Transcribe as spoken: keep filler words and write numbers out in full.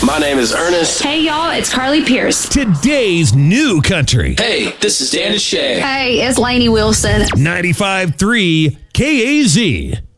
My name is Ernest. Hey, y'all, it's Carly Pierce. Today's new country. Hey, this is Dan Shay. Hey, it's Lainey Wilson. ninety-five point three K A Z.